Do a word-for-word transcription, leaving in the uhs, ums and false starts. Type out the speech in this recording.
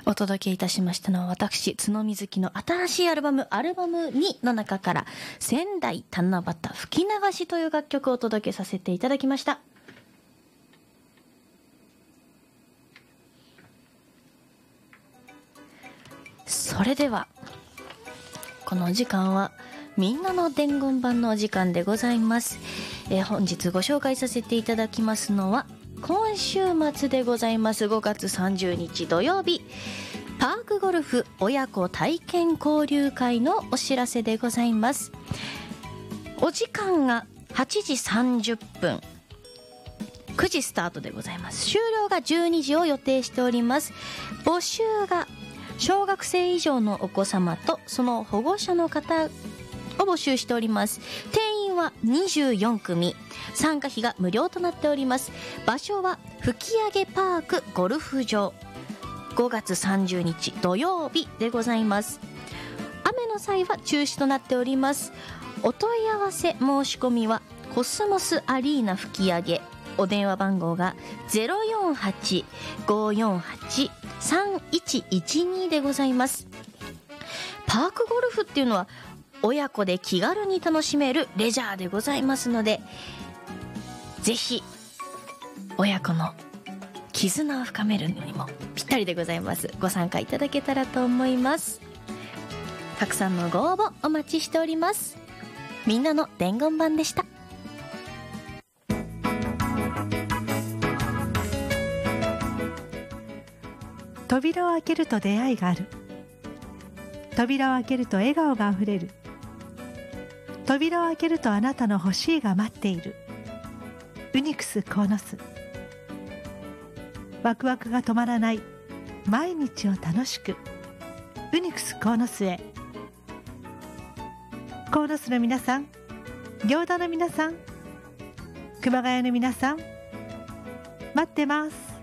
お届けいたしましたのは私角水木の新しいアルバムアルバムにの中から仙台七夕吹き流しという楽曲をお届けさせていただきました。それではこの時間はみんなの伝言版のお時間でございます。えー、本日ご紹介させていただきますのは今週末でございますごがつさんじゅうにち土曜日、パークゴルフ親子体験交流会のお知らせでございます。お時間がはちじさんじゅっぷん、くじスタートでございます。終了がじゅうにじを予定しております。募集が小学生以上のお子様とその保護者の方を募集しております。定員はにじゅうよんくみ、参加費が無料となっております。場所は吹上パークゴルフ場、ごがつさんじゅうにち土曜日でございます。雨の際は中止となっております。お問い合わせ申し込みはコスモスアリーナ吹上、お電話番号が ゼロよんはち ごよんはち さんいちいちに でございます。パークゴルフっていうのは親子で気軽に楽しめるレジャーでございますので、ぜひ親子の絆を深めるのにもぴったりでございます。ご参加いただけたらと思います。たくさんのご応募お待ちしております。みんなの伝言版でした。 扉を開けると出会いがある。扉を開けると笑顔があふれる。扉を開けるとあなたの欲しいが待っている。ウニクス鴻巣。ワクワクが止まらない毎日を楽しく、ウニクス鴻巣へ。鴻巣の皆さん、行田の皆さん、熊谷の皆さん、待ってます。